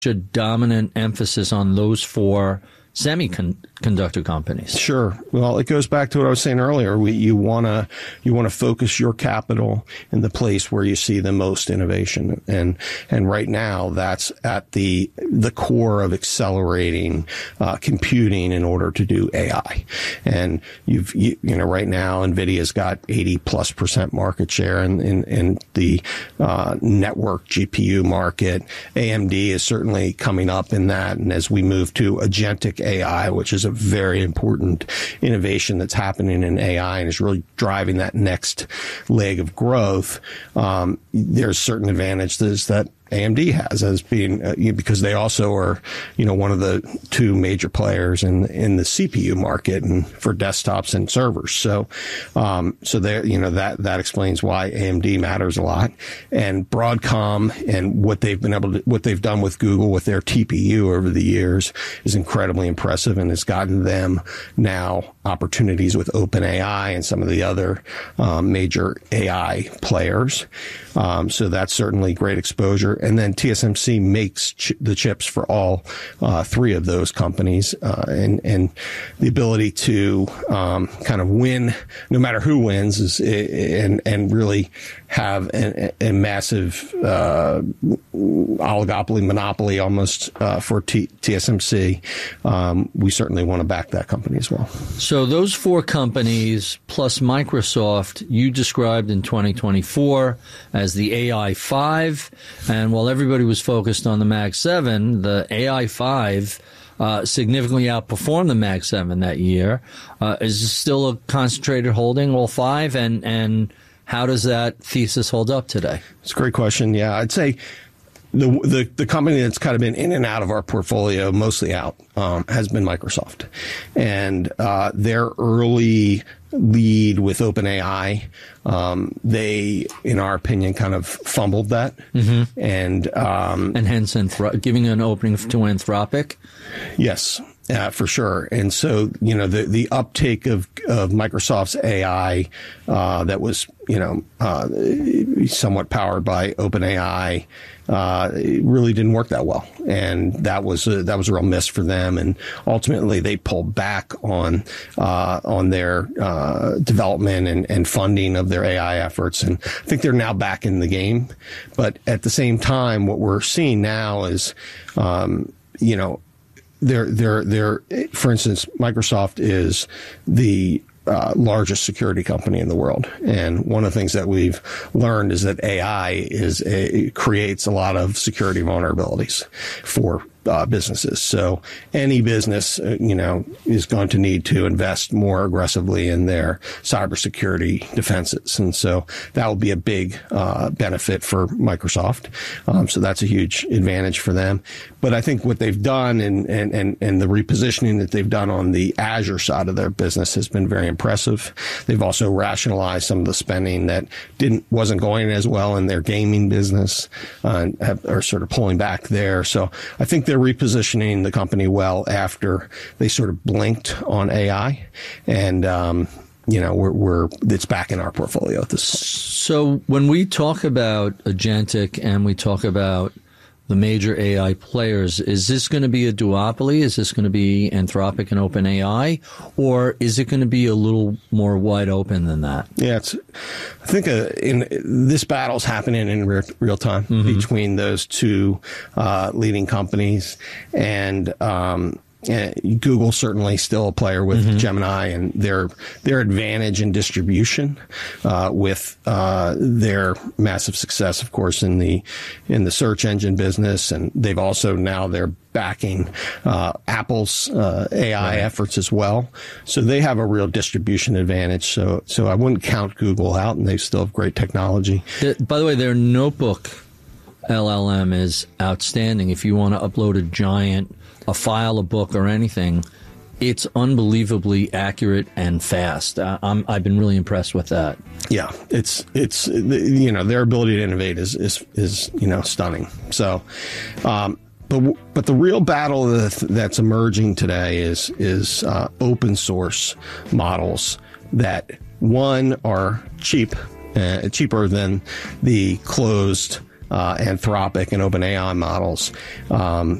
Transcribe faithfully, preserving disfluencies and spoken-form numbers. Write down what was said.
a dominant emphasis on those four semiconductor companies? Sure. Well, it goes back to what I was saying earlier. We, you want to you want to focus your capital in the place where you see the most innovation, and and right now that's at the the core of accelerating uh, computing in order to do A I. And you've you, you know right now NVIDIA's got eighty plus percent market share in in, in the uh, network G P U market. A M D is certainly coming up in that, and as we move to agentic A I, which is a very important innovation that's happening in A I and is really driving that next leg of growth, um, there's certain advantages that A M D has as being uh, because they also are, you know, one of the two major players in in the C P U market and for desktops and servers. So, um, so there, you know, that that explains why A M D matters a lot. And Broadcom and what they've been able to, what they've done with Google with their T P U over the years is incredibly impressive and has gotten them now opportunities with OpenAI and some of the other um, major A I players. Um, so that's certainly great exposure. And then T S M C makes ch- the chips for all uh, three of those companies, uh, and and the ability to um, kind of win, no matter who wins, is and and really have a, a massive uh, oligopoly, monopoly almost uh, for T- TSMC. Um, we certainly want to back that company as well. So those four companies plus Microsoft, you described in twenty twenty-four as the A I five, and while everybody was focused on the Mag seven, the A I five uh, significantly outperformed the Mag seven that year. Uh, is this still a concentrated holding, all five, and and how does that thesis hold up today? It's a great question. Yeah, I'd say the the the company that's kind of been in and out of our portfolio, mostly out, um, has been Microsoft, and uh, their early lead with OpenAI, um, they, in our opinion, kind of fumbled that, mm-hmm. and um, and hence Anthrop- giving an opening to Anthropic. Yes. Uh, for sure. And so, you know, the, the uptake of, of Microsoft's A I, uh, that was, you know, uh, somewhat powered by OpenAI, uh, it really didn't work that well. And that was a, that was a real miss for them. And ultimately they pulled back on, uh, on their, uh, development and, and funding of their A I efforts. And I think they're now back in the game. But at the same time, what we're seeing now is, um, you know, They're, they're, they're, for instance, Microsoft is the uh, largest security company in the world. And one of the things that we've learned is that A I is a, creates a lot of security vulnerabilities for Uh, businesses. So any business, uh, you know, is going to need to invest more aggressively in their cybersecurity defenses. And so that will be a big uh, benefit for Microsoft. Um, so that's a huge advantage for them. But I think what they've done and, and, and, and the repositioning that they've done on the Azure side of their business has been very impressive. They've also rationalized some of the spending that didn't wasn't going as well in their gaming business, uh, and have, are sort of pulling back there. So I think they're repositioning the company well after they sort of blinked on A I, and um, you know we're, we're it's back in our portfolio at this point. So when we talk about agentic and we talk about the major A I players, is this going to be a duopoly? Is this going to be Anthropic and OpenAI, or is it going to be a little more wide open than that? Yeah, it's. I think uh, in this battle's happening in real, real time mm-hmm. between those two uh, leading companies, and. Um, Uh, Google certainly still a player with mm-hmm. Gemini and their their advantage in distribution, uh, with uh, their massive success, of course, in the in the search engine business, and they've also now they're backing uh, Apple's uh, A I right. efforts as well. So they have a real distribution advantage. So so I wouldn't count Google out, and they still have great technology. The, by the way, their notebook L L M is outstanding. If you want to upload a giant a file, a book, or anything, it's unbelievably accurate and fast. Uh, I'm, I've been really impressed with that. Yeah, it's it's you know their ability to innovate is is is you know stunning. So, um, but but the real battle that's emerging today is is uh, open source models that one are cheap, uh, cheaper than the closed uh, Anthropic and OpenAI models, um,